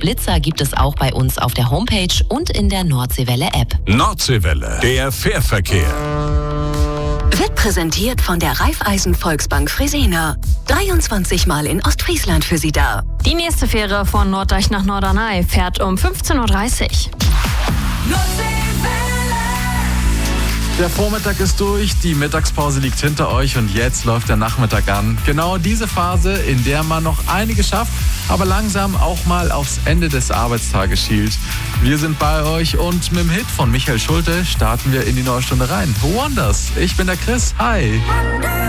Blitzer gibt es auch bei uns auf der Homepage und in der Nordseewelle-App. Nordseewelle, der Fährverkehr. Wird präsentiert von der Raiffeisen Volksbank Fresenier. 23 Mal in Ostfriesland für Sie da. Die nächste Fähre von Norddeich nach Norderney fährt um 15.30 Uhr. Der Vormittag ist durch, die Mittagspause liegt hinter euch und jetzt läuft der Nachmittag an. Genau diese Phase, in der man noch einiges schafft, aber langsam auch mal aufs Ende des Arbeitstages schielt. Wir sind bei euch und mit dem Hit von Michael Schulte starten wir in die neue Stunde rein. Wonders, ich bin der Chris, hi.